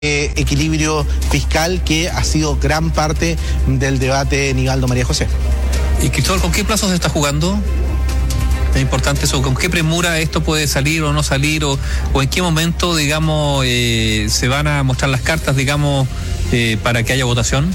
equilibrio fiscal que ha sido gran parte del debate, Nivaldo, María José. Y Cristóbal, ¿con qué plazos se está jugando? Es importante eso, ¿con qué premura esto puede salir o no salir? O en qué momento, digamos, se van a mostrar las cartas, digamos, para que haya votación?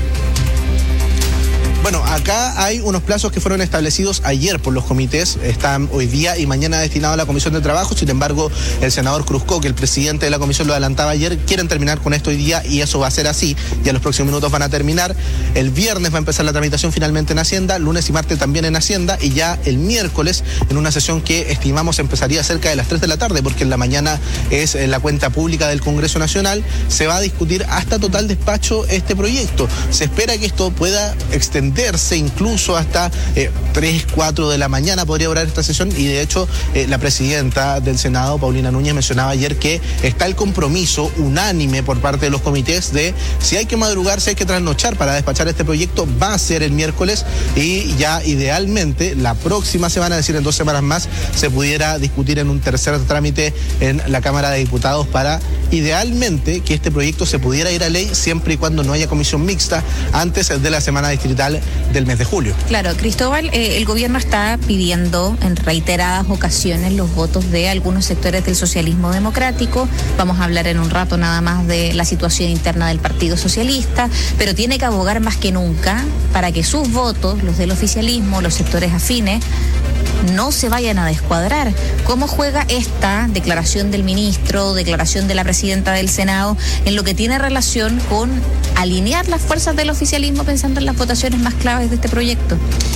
Bueno, acá hay unos plazos que fueron establecidos ayer por los comités, están hoy día y mañana destinados a la Comisión de Trabajo. Sin embargo, el senador Cruzco, que el presidente de la comisión lo adelantaba ayer, quieren terminar con esto hoy día y eso va a ser así. Ya en los próximos minutos van a terminar. El viernes va a empezar la tramitación finalmente en Hacienda, lunes y martes también en Hacienda, y ya el miércoles en una sesión que estimamos empezaría cerca de las 3 de la tarde, porque en la mañana es la cuenta pública del Congreso Nacional, se va a discutir hasta total despacho este proyecto. Se espera que esto pueda extenderse incluso hasta 3, 4 de la mañana podría durar esta sesión, y de hecho la presidenta del Senado, Paulina Núñez, mencionaba ayer que está el compromiso unánime por parte de los comités de si hay que madrugar, si hay que trasnochar para despachar este proyecto, va a ser el miércoles, y ya idealmente la próxima semana, es decir, en 2 semanas más, se pudiera discutir en un tercer trámite en la Cámara de Diputados para idealmente que este proyecto se pudiera ir a ley siempre y cuando no haya comisión mixta antes de la semana distrital del mes de julio. Claro, Cristóbal, el gobierno está pidiendo en reiteradas ocasiones los votos de algunos sectores del socialismo democrático. Vamos a hablar en un rato nada más de la situación interna del Partido Socialista, pero tiene que abogar más que nunca para que sus votos, los del oficialismo, los sectores afines, no se vayan a descuadrar. ¿Cómo juega esta declaración del ministro, declaración de la presidenta del Senado en lo que tiene relación con alinear las fuerzas del oficialismo pensando en las votaciones más claves de este proyecto?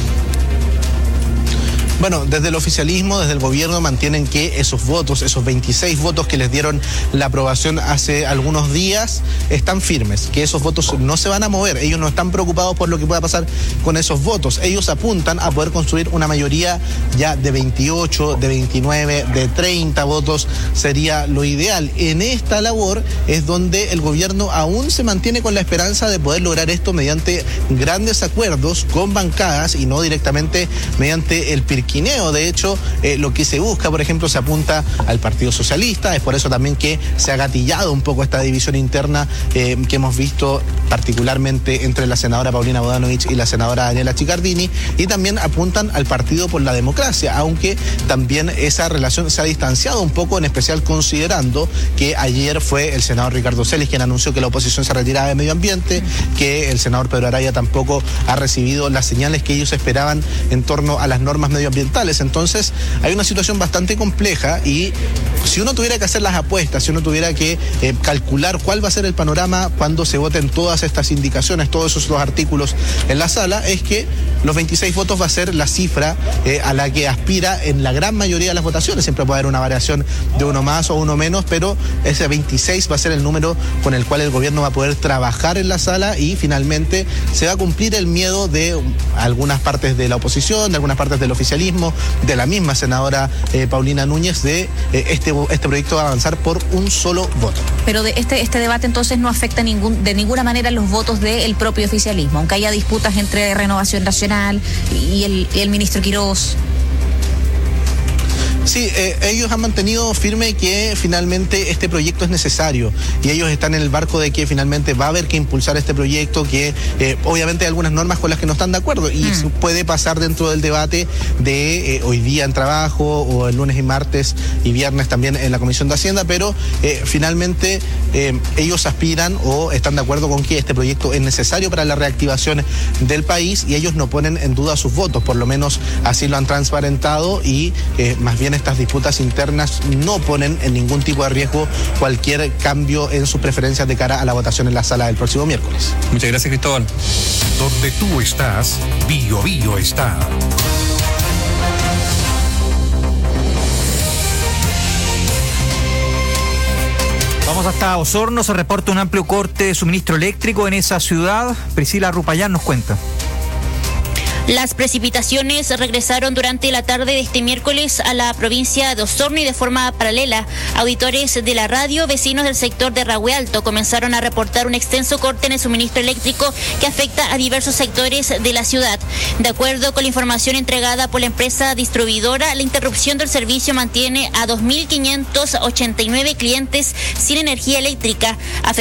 Bueno, desde el oficialismo, desde el gobierno, mantienen que esos votos, esos 26 votos que les dieron la aprobación hace algunos días, están firmes, que esos votos no se van a mover. Ellos no están preocupados por lo que pueda pasar con esos votos. Ellos apuntan a poder construir una mayoría ya de 28, de 29, de 30 votos, sería lo ideal. En esta labor es donde el gobierno aún se mantiene con la esperanza de poder lograr esto mediante grandes acuerdos con bancadas y no directamente mediante el pirquineo. De hecho, lo que se busca, por ejemplo, se apunta al Partido Socialista. Es por eso también que se ha gatillado un poco esta división interna que hemos visto particularmente entre la senadora Paulina Bodanovich y la senadora Daniela Chiccardini, y también apuntan al Partido por la Democracia, aunque también esa relación se ha distanciado un poco, en especial considerando que ayer fue el senador Ricardo Celis quien anunció que la oposición se retiraba de medio ambiente, que el senador Pedro Araya tampoco ha recibido las señales que ellos esperaban en torno a las normas medioambientales. Entonces hay una situación bastante compleja, y si uno tuviera que hacer las apuestas, si uno tuviera que calcular cuál va a ser el panorama cuando se voten todas estas indicaciones, todos esos dos artículos en la sala, es que los 26 votos va a ser la cifra a la que aspira en la gran mayoría de las votaciones. Siempre puede haber una variación de uno más o uno menos, pero ese 26 va a ser el número con el cual el gobierno va a poder trabajar en la sala, y finalmente se va a cumplir el miedo de algunas partes de la oposición, de algunas partes del oficialismo, de la misma senadora Paulina Núñez, de este proyecto va a avanzar por un solo voto. Pero de este debate entonces no afecta de ninguna manera los votos del propio oficialismo, aunque haya disputas entre Renovación Nacional y el ministro Quirós. Sí, ellos han mantenido firme que finalmente este proyecto es necesario, y ellos están en el barco de que finalmente va a haber que impulsar este proyecto, que obviamente hay algunas normas con las que no están de acuerdo, y puede pasar dentro del debate de hoy día en trabajo, o el lunes y martes y viernes también en la Comisión de Hacienda, pero finalmente ellos aspiran o están de acuerdo con que este proyecto es necesario para la reactivación del país, y ellos no ponen en duda sus votos, por lo menos así lo han transparentado, y más bien estas disputas internas no ponen en ningún tipo de riesgo cualquier cambio en sus preferencias de cara a la votación en la sala del próximo miércoles. Muchas gracias, Cristóbal. Donde tú estás, Bio Bio está. Vamos hasta Osorno, se reporta un amplio corte de suministro eléctrico en esa ciudad. Priscila Rupayán nos cuenta. Las precipitaciones regresaron durante la tarde de este miércoles a la provincia de Osorno y de forma paralela. Auditores de la radio, vecinos del sector de Rahue Alto comenzaron a reportar un extenso corte en el suministro eléctrico que afecta a diversos sectores de la ciudad. De acuerdo con la información entregada por la empresa distribuidora, la interrupción del servicio mantiene a 2.589 clientes sin energía eléctrica,